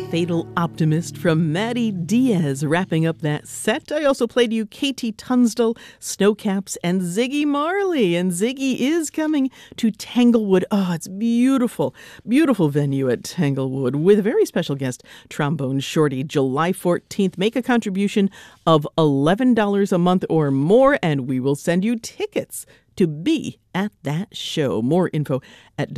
Fatal Optimist from Maddie Diaz, wrapping up that set. I also played you KT Tunstall, Snowcaps, and Ziggy Marley. And Ziggy is coming to Tanglewood. Oh, it's beautiful, beautiful venue at Tanglewood with a very special guest, Trombone Shorty, July 14th. Make a contribution of $11 a month or more, and we will send you tickets to be at that show. More info at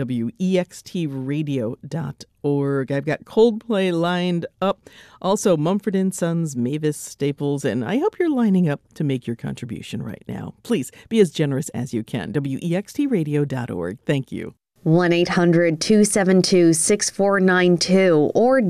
wextradio.org. I've got Coldplay lined up. Also, Mumford & Sons, Mavis Staples, and I hope you're lining up to make your contribution right now. Please be as generous as you can. wextradio.org. Thank you. 1-800-272-6492 or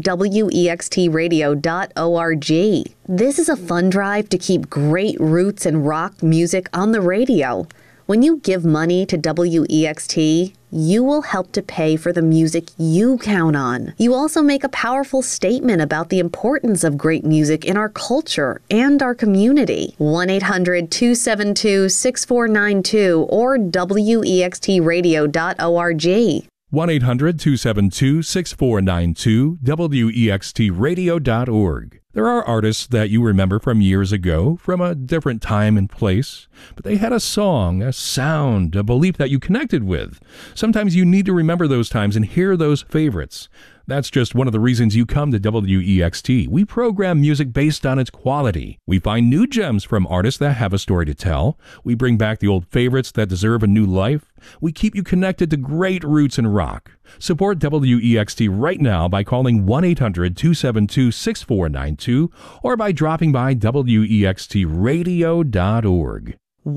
wextradio.org. This is a fund drive to keep great roots and rock music on the radio. When you give money to WEXT, you will help to pay for the music you count on. You also make a powerful statement about the importance of great music in our culture and our community. 1-800-272-6492 or wextradio.org. 1-800-272-6492, wextradio.org. There are artists that you remember from years ago, from a different time and place, but they had a song, a sound, a belief that you connected with. Sometimes you need to remember those times and hear those favorites. That's just one of the reasons you come to WEXT. We program music based on its quality. We find new gems from artists that have a story to tell. We bring back the old favorites that deserve a new life. We keep you connected to great roots in rock. Support WEXT right now by calling 1-800-272-6492 or by dropping by wextradio.org.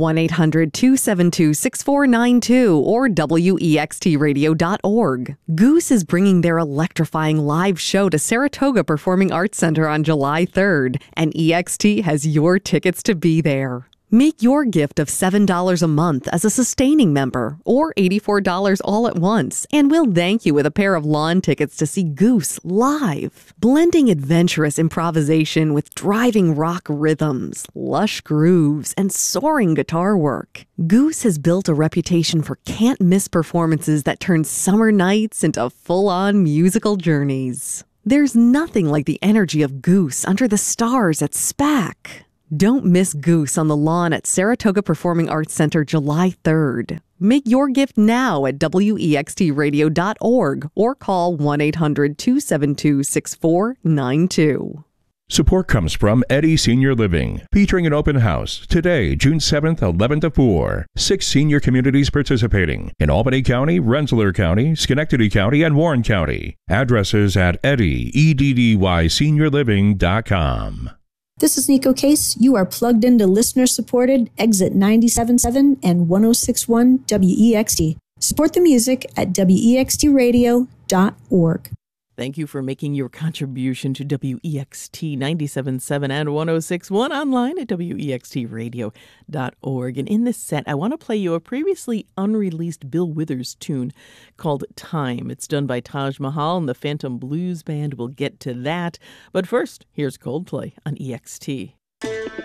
1-800-272-6492 or wextradio.org. Goose is bringing their electrifying live show to Saratoga Performing Arts Center on July 3rd, and EXT has your tickets to be there. Make your gift of $7 a month as a sustaining member or $84 all at once, and we'll thank you with a pair of lawn tickets to see Goose live. Blending adventurous improvisation with driving rock rhythms, lush grooves, and soaring guitar work. Goose has built a reputation for can't-miss performances that turn summer nights into full-on musical journeys. There's nothing like the energy of Goose under the stars at SPAC. Don't miss Goose on the lawn at Saratoga Performing Arts Center July 3rd. Make your gift now at wextradio.org or call 1-800-272-6492. Support comes from Eddie Senior Living, featuring an open house today, June 7th, 11 to 4. 6 senior communities participating in Albany County, Rensselaer County, Schenectady County, and Warren County. Addresses at EDDYSeniorLiving.com. This is Nico Case. You are plugged into listener-supported Exit 97.7 and 106.1 WEXT. Support the music at wextradio.org. Thank you for making your contribution to WEXT 97.7 and 106.1 online at wextradio.org. And in this set, I want to play you a previously unreleased Bill Withers tune called Time. It's done by Taj Mahal and the Phantom Blues Band. We'll get to that. But first, here's Coldplay on EXT.